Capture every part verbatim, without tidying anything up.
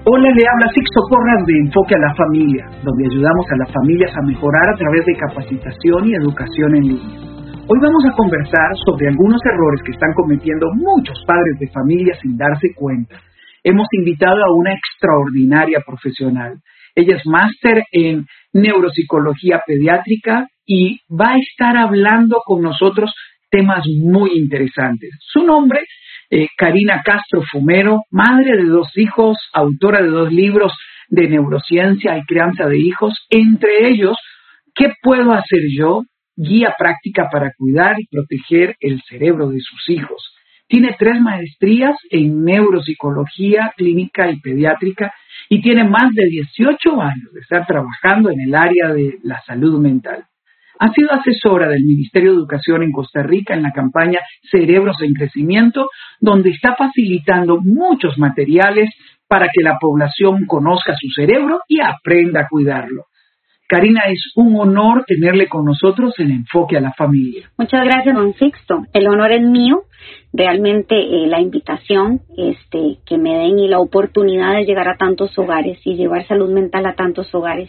Hola, le habla Sixto Porras de Enfoque a la Familia, donde ayudamos a las familias a mejorar a través de capacitación y educación en línea. Hoy vamos a conversar sobre algunos errores que están cometiendo muchos padres de familia sin darse cuenta. Hemos invitado a una extraordinaria profesional. Ella es máster en neuropsicología pediátrica y va a estar hablando con nosotros temas muy interesantes. Su nombre, eh, Karina Castro Fumero, madre de dos hijos, autora de dos libros de neurociencia y crianza de hijos, entre ellos, ¿qué puedo hacer yo? Guía práctica para cuidar y proteger el cerebro de sus hijos. Tiene tres maestrías en neuropsicología clínica y pediátrica y tiene más de dieciocho años de estar trabajando en el área de la salud mental. Ha sido asesora del Ministerio de Educación en Costa Rica en la campaña Cerebros en Crecimiento, donde está facilitando muchos materiales para que la población conozca su cerebro y aprenda a cuidarlo. Karina, es un honor tenerle con nosotros en Enfoque a la Familia. Muchas gracias, don Sixto. El honor es mío. Realmente eh, la invitación este, que me den y la oportunidad de llegar a tantos hogares y llevar salud mental a tantos hogares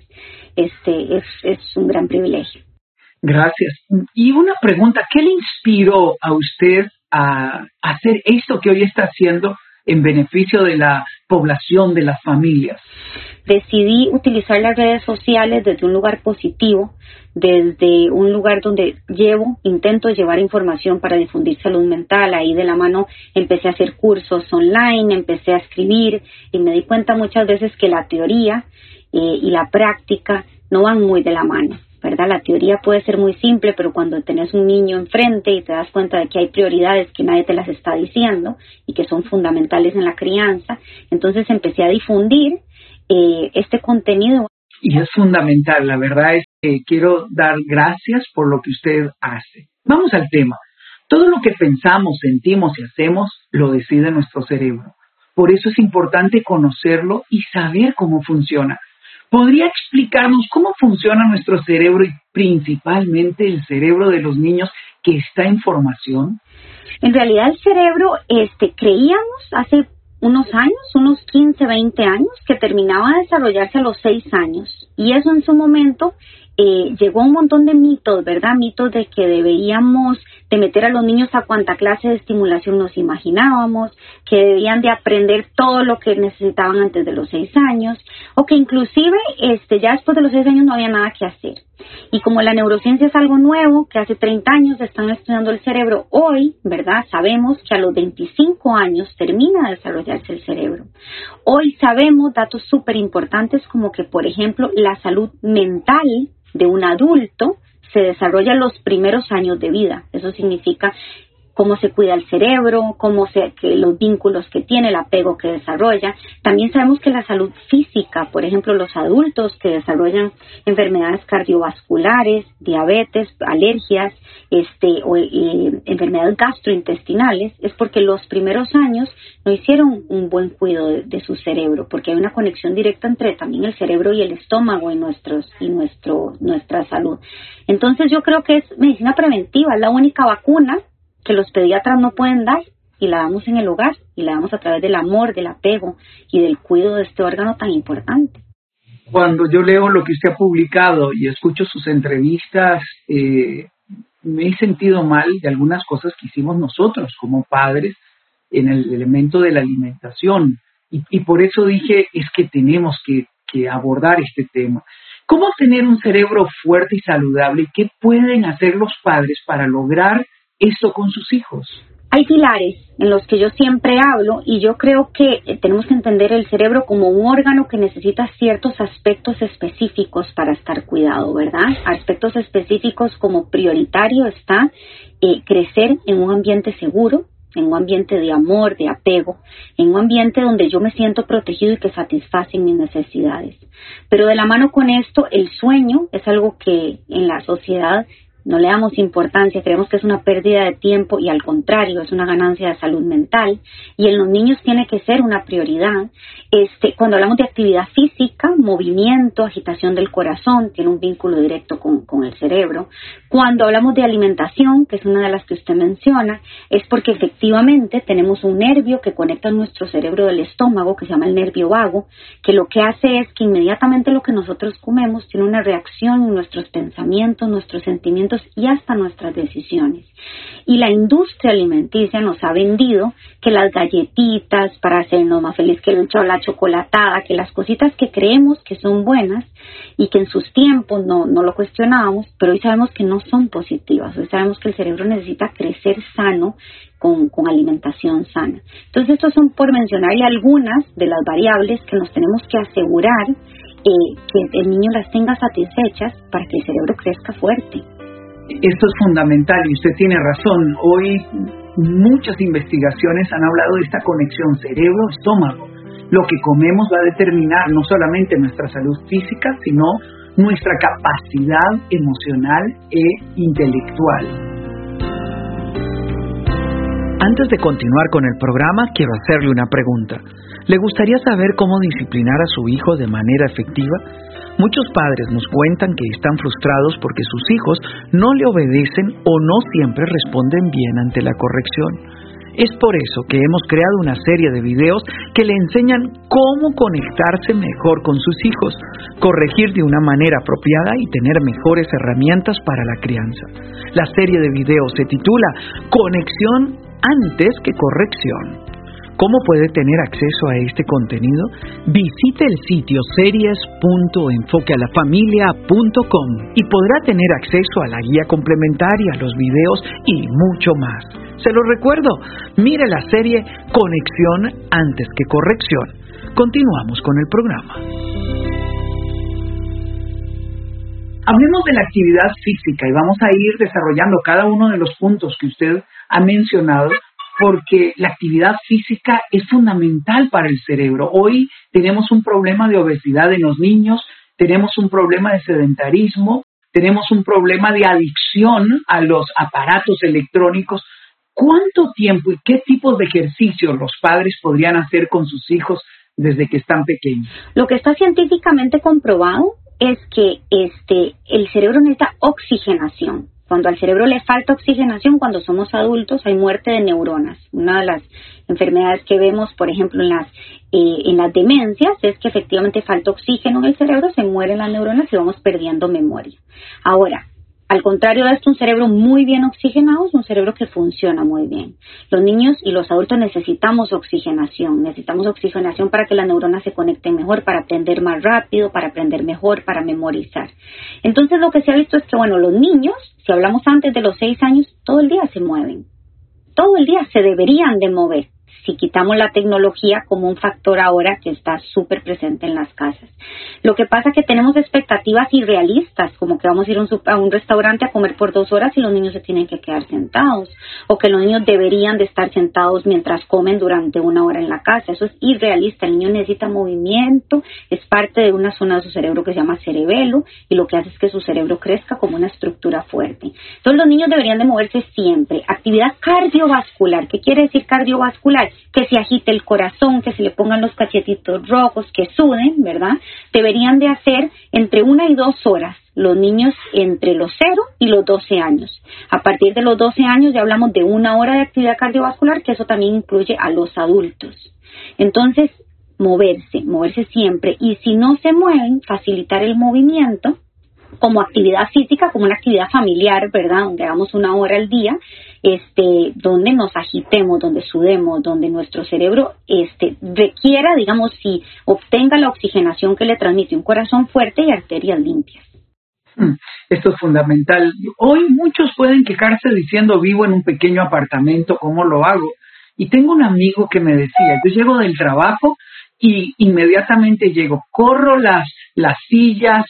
este, es, es un gran privilegio. Gracias. Y una pregunta, ¿qué le inspiró a usted a hacer esto que hoy está haciendo en beneficio de la población, de las familias? Decidí utilizar las redes sociales desde un lugar positivo, desde un lugar donde llevo, intento llevar información para difundir salud mental. Ahí de la mano empecé a hacer cursos online, empecé a escribir y me di cuenta muchas veces que la teoría eh, y la práctica no van muy de la mano, ¿verdad? La teoría puede ser muy simple, pero cuando tenés un niño enfrente y te das cuenta de que hay prioridades que nadie te las está diciendo y que son fundamentales en la crianza, entonces empecé a difundir eh, este contenido. Y es fundamental, la verdad es que quiero dar gracias por lo que usted hace. Vamos al tema. Todo lo que pensamos, sentimos y hacemos lo decide nuestro cerebro. Por eso es importante conocerlo y saber cómo funciona. ¿Podría explicarnos cómo funciona nuestro cerebro y principalmente el cerebro de los niños que está en formación? En realidad el cerebro, este, creíamos hace unos años, unos quince, veinte años, que terminaba de desarrollarse a los seis años. Y eso en su momento eh, llegó a un montón de mitos, ¿verdad? Mitos de que deberíamos de meter a los niños a cuanta clase de estimulación nos imaginábamos, que debían de aprender todo lo que necesitaban antes de los seis años, o que inclusive este, ya después de los seis años no había nada que hacer. Y como la neurociencia es algo nuevo, que hace treinta años están estudiando el cerebro, hoy, ¿verdad? Sabemos que a los veinticinco años termina de desarrollarse el cerebro. Hoy sabemos datos súper importantes como que, por ejemplo, la salud mental de un adulto se desarrolla en los primeros años de vida. Eso significa cómo se cuida el cerebro, cómo se, que los vínculos que tiene, el apego que desarrolla. También sabemos que la salud física, por ejemplo, los adultos que desarrollan enfermedades cardiovasculares, diabetes, alergias, este, o eh, enfermedades gastrointestinales, es porque los primeros años no hicieron un buen cuidado de, de su cerebro, porque hay una conexión directa entre también el cerebro y el estómago y, nuestros, y nuestro, nuestra salud. Entonces yo creo que es medicina preventiva, es la única vacuna que los pediatras no pueden dar y la damos en el hogar y la damos a través del amor, del apego y del cuidado de este órgano tan importante. Cuando yo leo lo que usted ha publicado y escucho sus entrevistas, eh, me he sentido mal de algunas cosas que hicimos nosotros como padres en el elemento de la alimentación y, y por eso dije, es que tenemos que, que abordar este tema. ¿Cómo tener un cerebro fuerte y saludable? ¿Qué pueden hacer los padres para lograr esto con sus hijos? Hay pilares en los que yo siempre hablo y yo creo que eh, tenemos que entender el cerebro como un órgano que necesita ciertos aspectos específicos para estar cuidado, ¿verdad? Aspectos específicos como prioritario está eh, crecer en un ambiente seguro, en un ambiente de amor, de apego, en un ambiente donde yo me siento protegido y que satisfacen mis necesidades. Pero de la mano con esto, el sueño es algo que en la sociedad no le damos importancia, creemos que es una pérdida de tiempo y al contrario, es una ganancia de salud mental y en los niños tiene que ser una prioridad. Este, cuando hablamos de actividad física, movimiento, agitación del corazón, tiene un vínculo directo con, con el cerebro. Cuando hablamos de alimentación, que es una de las que usted menciona, es porque efectivamente tenemos un nervio que conecta nuestro cerebro del estómago, que se llama el nervio vago, que lo que hace es que inmediatamente lo que nosotros comemos tiene una reacción en nuestros pensamientos, nuestros sentimientos y hasta nuestras decisiones. Y la industria alimenticia nos ha vendido que las galletitas para hacernos más feliz, que el chocolate chocolatada, que las cositas que creemos que son buenas y que en sus tiempos no, no lo cuestionábamos, pero hoy sabemos que no son positivas. Hoy sabemos que el cerebro necesita crecer sano con, con alimentación sana. Entonces, estos son por mencionarle algunas de las variables que nos tenemos que asegurar eh, que el niño las tenga satisfechas para que el cerebro crezca fuerte. Esto es fundamental y usted tiene razón. Hoy muchas investigaciones han hablado de esta conexión cerebro-estómago. Lo que comemos va a determinar no solamente nuestra salud física, sino nuestra capacidad emocional e intelectual. Antes de continuar con el programa, quiero hacerle una pregunta. ¿Le gustaría saber cómo disciplinar a su hijo de manera efectiva? Muchos padres nos cuentan que están frustrados porque sus hijos no le obedecen o no siempre responden bien ante la corrección. Es por eso que hemos creado una serie de videos que le enseñan cómo conectarse mejor con sus hijos, corregir de una manera apropiada y tener mejores herramientas para la crianza. La serie de videos se titula Conexión antes que corrección. ¿Cómo puede tener acceso a este contenido? Visite el sitio series punto enfoque a la familia punto com y podrá tener acceso a la guía complementaria, los videos y mucho más. Se lo recuerdo, mire la serie Conexión antes que corrección. Continuamos con el programa. Hablemos de la actividad física y vamos a ir desarrollando cada uno de los puntos que usted ha mencionado, porque la actividad física es fundamental para el cerebro. Hoy tenemos un problema de obesidad en los niños, tenemos un problema de sedentarismo, tenemos un problema de adicción a los aparatos electrónicos. ¿Cuánto tiempo y qué tipos de ejercicios los padres podrían hacer con sus hijos desde que están pequeños? Lo que está científicamente comprobado es que este, el cerebro necesita oxigenación. Cuando al cerebro le falta oxigenación, cuando somos adultos, hay muerte de neuronas. Una de las enfermedades que vemos, por ejemplo, en las, eh, en las demencias, es que efectivamente falta oxígeno en el cerebro, se mueren las neuronas y vamos perdiendo memoria. Ahora, al contrario de esto, un cerebro muy bien oxigenado es un cerebro que funciona muy bien. Los niños y los adultos necesitamos oxigenación. Necesitamos oxigenación para que las neuronas se conecten mejor, para aprender más rápido, para aprender mejor, para memorizar. Entonces, lo que se ha visto es que, bueno, los niños, si hablamos antes de los seis años, todo el día se mueven. Todo el día se deberían de mover. Si quitamos la tecnología como un factor ahora que está súper presente en las casas. Lo que pasa es que tenemos expectativas irrealistas, como que vamos a ir a un, a un restaurante a comer por dos horas y los niños se tienen que quedar sentados, o que los niños deberían de estar sentados mientras comen durante una hora en la casa. Eso es irrealista. El niño necesita movimiento, es parte de una zona de su cerebro que se llama cerebelo, y lo que hace es que su cerebro crezca como una estructura fuerte. Entonces los niños deberían de moverse siempre. Actividad cardiovascular. ¿Qué quiere decir cardiovascular? Que se agite el corazón, que se le pongan los cachetitos rojos, que suden, ¿verdad? Deberían de hacer entre una y dos horas los niños entre los cero y los doce años. A partir de los doce años ya hablamos de una hora de actividad cardiovascular, que eso también incluye a los adultos. Entonces, moverse, moverse siempre. Y si no se mueven, facilitar el movimiento como actividad física, como una actividad familiar, ¿verdad? Donde hagamos una hora al día, este, donde nos agitemos, donde sudemos, donde nuestro cerebro este, requiera, digamos, si obtenga la oxigenación que le transmite un corazón fuerte y arterias limpias. Esto es fundamental. Hoy muchos pueden quejarse diciendo vivo en un pequeño apartamento, ¿cómo lo hago? Y tengo un amigo que me decía, yo llego del trabajo y inmediatamente llego, corro las, las sillas,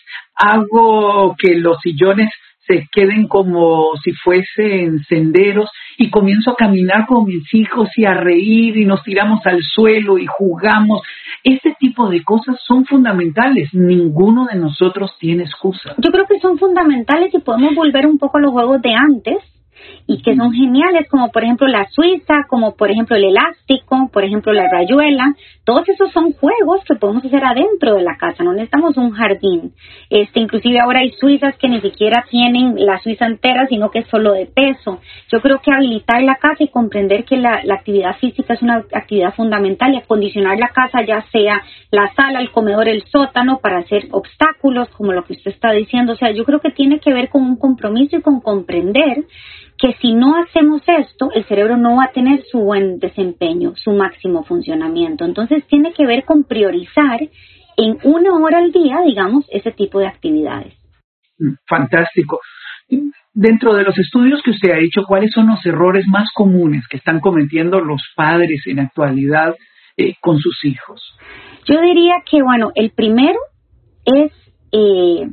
hago que los sillones se queden como si fuesen senderos y comienzo a caminar con mis hijos y a reír y nos tiramos al suelo y jugamos. Este tipo de cosas son fundamentales. Ninguno de nosotros tiene excusa. Yo creo que son fundamentales y podemos volver un poco a los juegos de antes y que son geniales, como por ejemplo la suiza, como por ejemplo el elástico, por ejemplo la rayuela. Todos esos son juegos que podemos hacer adentro de la casa, no necesitamos un jardín. Este, inclusive ahora hay suizas que ni siquiera tienen la suiza entera, sino que es solo de peso. Yo creo que habilitar la casa y comprender que la, la actividad física es una actividad fundamental y acondicionar la casa, ya sea la sala, el comedor, el sótano, para hacer obstáculos, como lo que usted está diciendo. O sea, yo creo que tiene que ver con un compromiso y con comprender que si no hacemos esto, el cerebro no va a tener su buen desempeño, su máximo funcionamiento. Entonces tiene que ver con priorizar en una hora al día, digamos, ese tipo de actividades. Fantástico. Dentro de los estudios que usted ha hecho, ¿cuáles son los errores más comunes que están cometiendo los padres en la actualidad eh, con sus hijos? Yo diría que, bueno, el primero es, eh,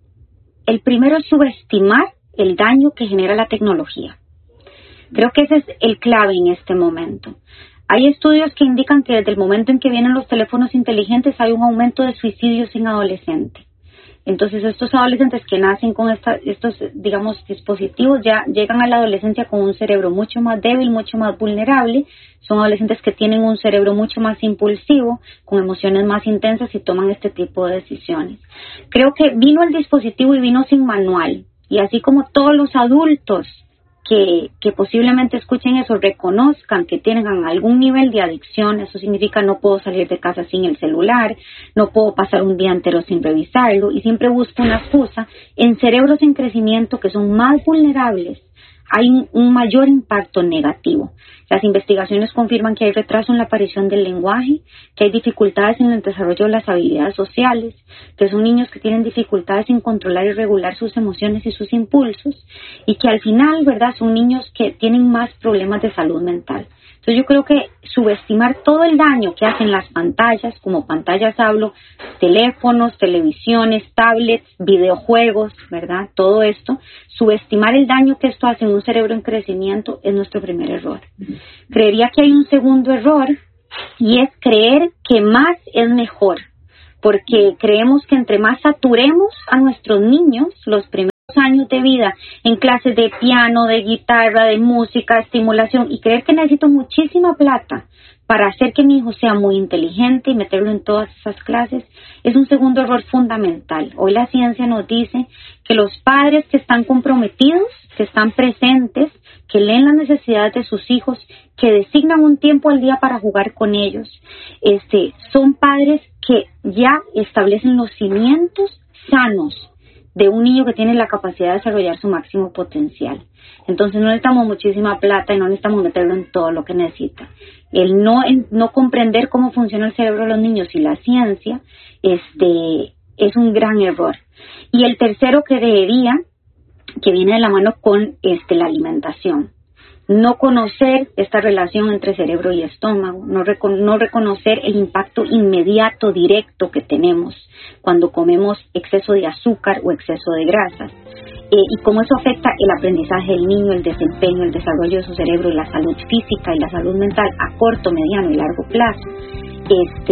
el primero es subestimar el daño que genera la tecnología. Creo que ese es el clave en este momento. Hay estudios que indican que desde el momento en que vienen los teléfonos inteligentes hay un aumento de suicidios en adolescentes. Entonces estos adolescentes que nacen con esta, estos, digamos, dispositivos ya llegan a la adolescencia con un cerebro mucho más débil, mucho más vulnerable. Son adolescentes que tienen un cerebro mucho más impulsivo, con emociones más intensas y toman este tipo de decisiones. Creo que vino el dispositivo y vino sin manual. Y así como todos los adultos que, que posiblemente escuchen eso, reconozcan que tengan algún nivel de adicción, eso significa no puedo salir de casa sin el celular, no puedo pasar un día entero sin revisarlo, y siempre busco una excusa. En cerebros en crecimiento que son más vulnerables, hay un, un mayor impacto negativo. Las investigaciones confirman que hay retraso en la aparición del lenguaje, que hay dificultades en el desarrollo de las habilidades sociales, que son niños que tienen dificultades en controlar y regular sus emociones y sus impulsos, y que al final, ¿verdad?, son niños que tienen más problemas de salud mental. Entonces yo creo que subestimar todo el daño que hacen las pantallas, como pantallas hablo, teléfonos, televisiones, tablets, videojuegos, ¿verdad? Todo esto, subestimar el daño que esto hace en un cerebro en crecimiento es nuestro primer error. Creería que hay un segundo error y es creer que más es mejor, porque creemos que entre más saturemos a nuestros niños los primeros años de vida en clases de piano, de guitarra, de música, estimulación, y creer que necesito muchísima plata para hacer que mi hijo sea muy inteligente y meterlo en todas esas clases, es un segundo error fundamental. Hoy la ciencia nos dice que los padres que están comprometidos, que están presentes, que leen las necesidades de sus hijos, que designan un tiempo al día para jugar con ellos, este, son padres que ya establecen los cimientos sanos de un niño que tiene la capacidad de desarrollar su máximo potencial. Entonces no necesitamos muchísima plata y no necesitamos meterlo en todo lo que necesita. El no, en, no comprender cómo funciona el cerebro de los niños y la ciencia este, es un gran error. Y el tercero que creería que viene de la mano con este, la alimentación. No conocer esta relación entre cerebro y estómago, no, reco- no reconocer el impacto inmediato, directo que tenemos cuando comemos exceso de azúcar o exceso de grasas, eh, y cómo eso afecta el aprendizaje del niño, el desempeño, el desarrollo de su cerebro, la salud física y la salud mental a corto, mediano y largo plazo. Este,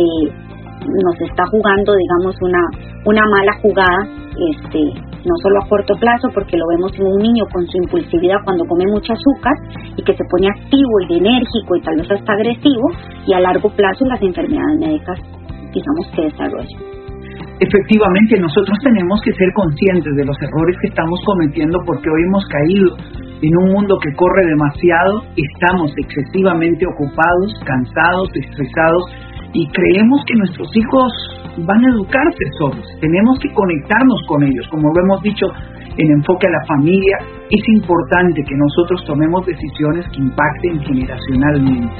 nos está jugando, digamos, una, una mala jugada, este, no solo a corto plazo, porque lo vemos en un niño con su impulsividad cuando come mucho azúcar y que se pone activo y enérgico y tal vez hasta agresivo, y a largo plazo las enfermedades médicas, digamos, que desarrollan. Efectivamente, nosotros tenemos que ser conscientes de los errores que estamos cometiendo, porque hoy hemos caído en un mundo que corre demasiado, estamos excesivamente ocupados, cansados, estresados, y creemos que nuestros hijos van a educarse solos. Tenemos que conectarnos con ellos. Como lo hemos dicho en Enfoque a la Familia, es importante que nosotros tomemos decisiones que impacten generacionalmente.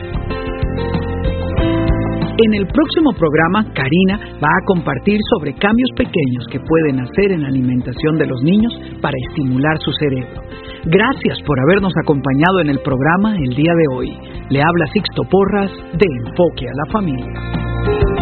En el próximo programa, Karina va a compartir sobre cambios pequeños que pueden hacer en la alimentación de los niños para estimular su cerebro. Gracias por habernos acompañado en el programa el día de hoy. Le habla Sixto Porras de Enfoque a la Familia.